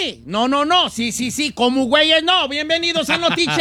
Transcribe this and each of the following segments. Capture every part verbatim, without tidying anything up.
sí. No, no, no. Sí, sí, sí. Como güeyes, no. Bienvenidos a Notiche.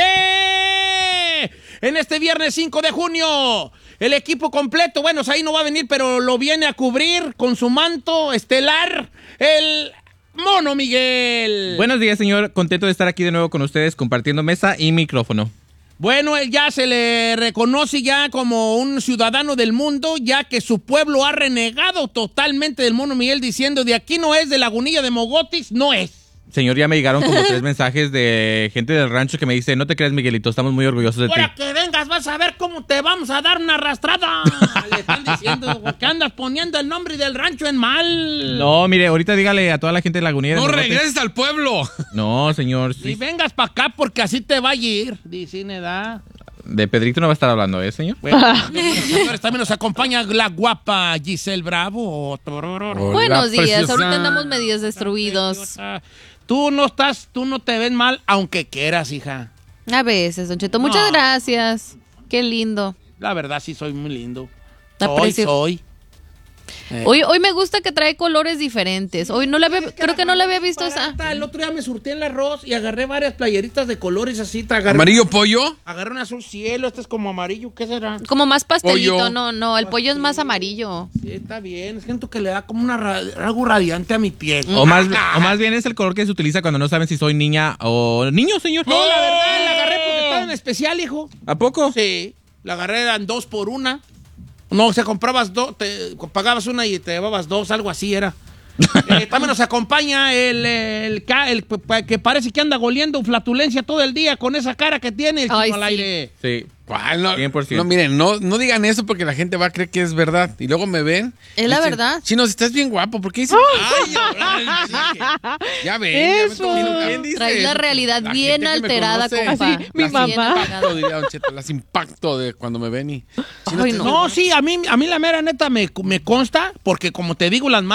En este viernes cinco de junio, el equipo completo, bueno, ahí no va a venir, pero lo viene a cubrir con su manto estelar, el Mono Miguel. Buenos días, señor. Contento de estar aquí de nuevo con ustedes, compartiendo mesa y micrófono. Bueno, él ya se le reconoce ya como un ciudadano del mundo, ya que su pueblo ha renegado totalmente del Mono Miguel, diciendo de aquí no es, de Lagunilla de Mogotis, no es. Señor, ya me llegaron como tres mensajes de gente del rancho que me dice, no te creas, Miguelito, estamos muy orgullosos de ti. Ahora que vengas vas a ver cómo te vamos a dar una arrastrada. Le están diciendo que andas poniendo el nombre del rancho en mal. No, mire, ahorita dígale a toda la gente de Lagunilla. No regreses al pueblo. No, señor. Sí. Y vengas para acá porque así te va a ir, dice Neda. De Pedrito no va a estar hablando, ¿eh, señor? Bueno, señores, también nos acompaña la guapa Giselle Bravo. Buenos días, ahorita andamos medios destruidos. Tú no estás, tú no te ves mal, aunque quieras, hija. A veces, Don Cheto. Muchas No. gracias. Qué lindo. La verdad, sí soy muy lindo. Te Soy, aprecio. soy. Eh. Hoy, hoy me gusta que trae colores diferentes. Hoy no le había, Es que creo la que no le había barata, visto esa. El otro día me surtí en el arroz y agarré varias playeritas de colores así. te Agarré, ¿Amarillo pollo? Agarré un azul cielo, este es como amarillo, ¿qué será? Como más pastelito, Pollo. no, no, el pollo es más amarillo. Sí, está bien. Siento que le da como una ra- algo radiante a mi piel. O más, o más bien es el color que se utiliza cuando no saben si soy niña o niño, señor. No, la verdad, la agarré porque estaba en especial, hijo. ¿A poco? Sí, la agarré, eran dos por una. No, o sea, comprabas dos, te pagabas una y te llevabas dos, algo así era. eh, también nos acompaña el, el, ca- el que parece que anda goliendo flatulencia todo el día con esa cara que tiene el Ay, chico al sí. aire. Sí. ¿Cuál? No, cien por ciento. no, miren, no, no digan eso porque la gente va a creer que es verdad. Y luego me ven. Es la dicen, verdad. Chinos, estás bien guapo. ¿Por qué dicen? Ay, ay, ya ven. Eso. Ya ven cómo- ¿Quién dice Traes la eso? realidad La bien gente que me alterada, conoce. compa. Así, mi Las mamá. bien apagada. Impacto, diría Don Cheto, las impacto de cuando me ven y... Ay, no. No, sí, a mí, a mí la mera neta me, me consta, porque como te digo, las